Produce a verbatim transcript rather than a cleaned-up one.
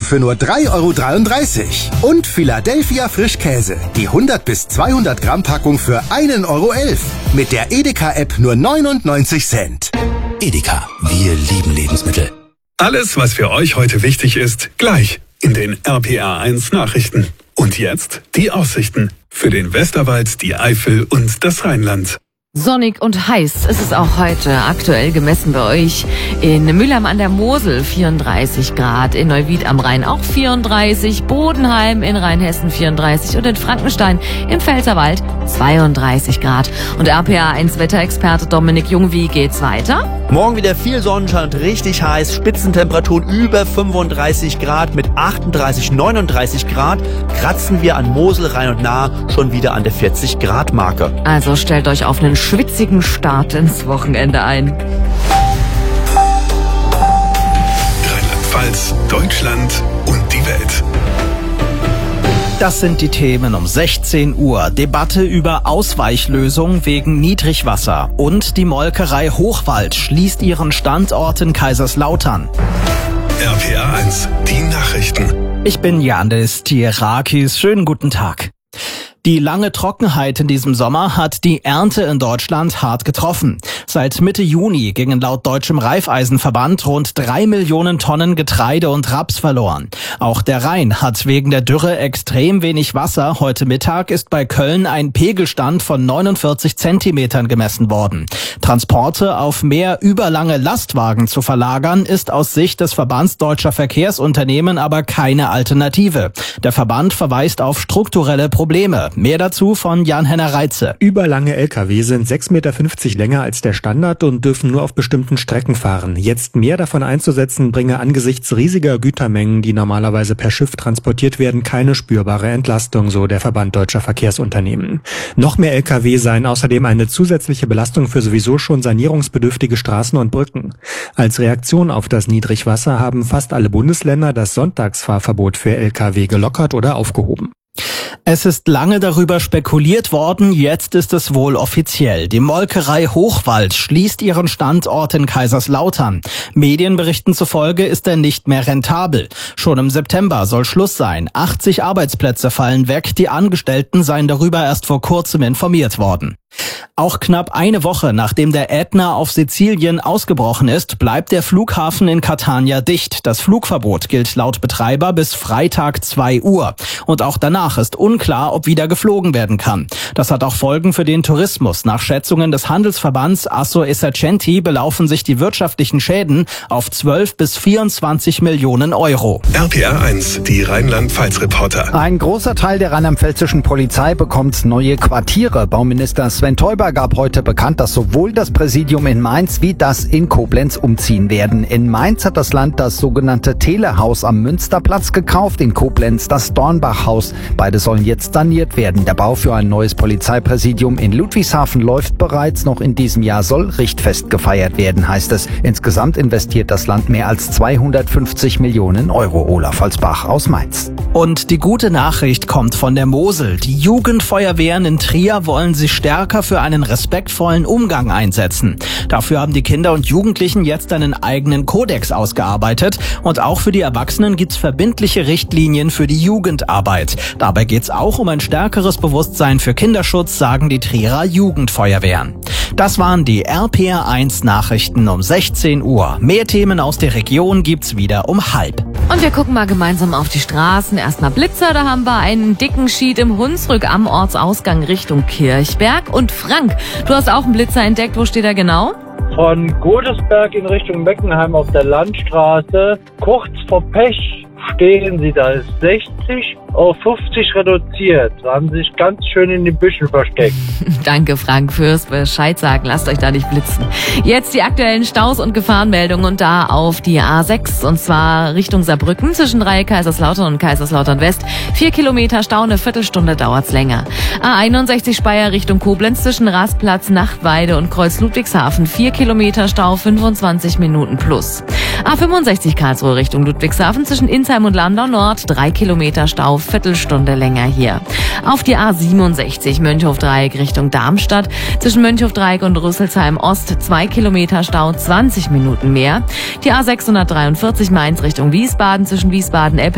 für nur drei Euro dreiunddreißig. Und Philadelphia Frischkäse, die hundert bis zweihundert Gramm Packung für einen Euro elf. Mit der Edeka-App nur neunundneunzig Cent. Edeka, wir lieben Lebensmittel. Alles, was für euch heute wichtig ist, gleich in den R P R eins Nachrichten. Und jetzt die Aussichten für den Westerwald, die Eifel und das Rheinland. Sonnig und heiß ist es auch heute. Aktuell gemessen bei euch in Mülheim an der Mosel vierunddreißig Grad, in Neuwied am Rhein auch vierunddreißig, Bodenheim in Rheinhessen vierunddreißig und in Frankenstein im Pfälzerwald zweiunddreißig Grad. Und R P R eins Wetterexperte Dominik Jung, wie geht's weiter? Morgen wieder viel Sonnenschein und richtig heiß, Spitzentemperaturen über fünfunddreißig Grad mit achtunddreißig, neununddreißig Grad. Kratzen wir an Mosel, Rhein und Nahe schon wieder an der vierzig Grad Marke. Also stellt euch auf einen schwitzigen Start ins Wochenende ein. Rheinland-Pfalz, Deutschland und die Welt. Das sind die Themen um sechzehn Uhr. Debatte über Ausweichlösung wegen Niedrigwasser. Und die Molkerei Hochwald schließt ihren Standort in Kaiserslautern. R P R eins, die Nachrichten. Ich bin Janis Tierakis. Schönen guten Tag. Die lange Trockenheit in diesem Sommer hat die Ernte in Deutschland hart getroffen. Seit Mitte Juni gingen laut Deutschem Reifeisenverband rund drei Millionen Tonnen Getreide und Raps verloren. Auch der Rhein hat wegen der Dürre extrem wenig Wasser. Heute Mittag ist bei Köln ein Pegelstand von neunundvierzig Zentimetern gemessen worden. Transporte auf mehr überlange Lastwagen zu verlagern, ist aus Sicht des Verbands Deutscher Verkehrsunternehmen aber keine Alternative. Der Verband verweist auf strukturelle Probleme. Mehr dazu von Jan-Henner Reitze. Überlange L K W sind sechs Komma fünfzig Meter länger als der Standard und dürfen nur auf bestimmten Strecken fahren. Jetzt mehr davon einzusetzen, bringe angesichts riesiger Gütermengen, die normalerweise per Schiff transportiert werden, keine spürbare Entlastung, so der Verband Deutscher Verkehrsunternehmen. Noch mehr L K W seien außerdem eine zusätzliche Belastung für sowieso schon sanierungsbedürftige Straßen und Brücken. Als Reaktion auf das Niedrigwasser haben fast alle Bundesländer das Sonntagsfahrverbot für L K W gelockert oder aufgehoben. Es ist lange darüber spekuliert worden, jetzt ist es wohl offiziell. Die Molkerei Hochwald schließt ihren Standort in Kaiserslautern. Medienberichten zufolge ist er nicht mehr rentabel. Schon im September soll Schluss sein. achtzig Arbeitsplätze fallen weg, die Angestellten seien darüber erst vor kurzem informiert worden. Auch knapp eine Woche nachdem der Ätna auf Sizilien ausgebrochen ist, bleibt der Flughafen in Catania dicht. Das Flugverbot gilt laut Betreiber bis Freitag zwei Uhr. Und auch danach ist unklar, ob wieder geflogen werden kann. Das hat auch Folgen für den Tourismus. Nach Schätzungen des Handelsverbands Asso Esercenti belaufen sich die wirtschaftlichen Schäden auf zwölf bis vierundzwanzig Millionen Euro. R P R eins, die Rheinland-Pfalz-Reporter. Ein großer Teil der rheinland-pfälzischen Polizei bekommt neue Quartiere. Bauminister Sven Teuber gab heute bekannt, dass sowohl das Präsidium in Mainz wie das in Koblenz umziehen werden. In Mainz hat das Land das sogenannte Telehaus am Münsterplatz gekauft, in Koblenz das Dornbachhaus. Beide sollen jetzt saniert werden. Der Bau für ein neues Polizeipräsidium in Ludwigshafen läuft bereits. Noch in diesem Jahr soll Richtfest gefeiert werden, heißt es. Insgesamt investiert das Land mehr als zweihundertfünfzig Millionen Euro. Olaf Holzbach aus Mainz. Und die gute Nachricht kommt von der Mosel. Die Jugendfeuerwehren in Trier wollen sich stärker für einen respektvollen Umgang einsetzen. Dafür haben die Kinder und Jugendlichen jetzt einen eigenen Kodex ausgearbeitet. Und auch für die Erwachsenen gibt's verbindliche Richtlinien für die Jugendarbeit. Dabei geht's auch um ein stärkeres Bewusstsein für Kinderschutz, sagen die Trierer Jugendfeuerwehren. Das waren die R P R eins Nachrichten um sechzehn Uhr. Mehr Themen aus der Region gibt's wieder um halb. Und wir gucken mal gemeinsam auf die Straßen. Erstmal Blitzer, da haben wir einen dicken Schied im Hunsrück am Ortsausgang Richtung Kirchberg. Und Frank, du hast auch einen Blitzer entdeckt. Wo steht er genau? Von Godesberg in Richtung Meckenheim auf der Landstraße. Kurz vor Pech stehen sie, da ist sechzig auf fünfzig reduziert. Da haben sie sich ganz schön in den Büschen versteckt. Danke, Frank, fürs Bescheid sagen. Lasst euch da nicht blitzen. Jetzt die aktuellen Staus und Gefahrenmeldungen und da auf die A sechs und zwar Richtung Saarbrücken zwischen Dreieck Kaiserslautern und Kaiserslautern West. Vier Kilometer Stau, eine Viertelstunde dauert's länger. A einundsechzig Speyer Richtung Koblenz zwischen Rastplatz, Nachtweide und Kreuz Ludwigshafen. Vier Kilometer Stau, fünfundzwanzig Minuten plus. A fünfundsechzig Karlsruhe Richtung Ludwigshafen zwischen Insheim und Landau Nord. Drei Kilometer Stau, Viertelstunde länger hier. Auf die A siebenundsechzig Mönchhof-Dreieck Richtung Darmstadt zwischen Mönchhof-Dreieck und Rüsselsheim Ost. Zwei Kilometer Stau, zwanzig Minuten mehr. Die A sechshundertdreiundvierzig Mainz Richtung Wiesbaden zwischen Wiesbaden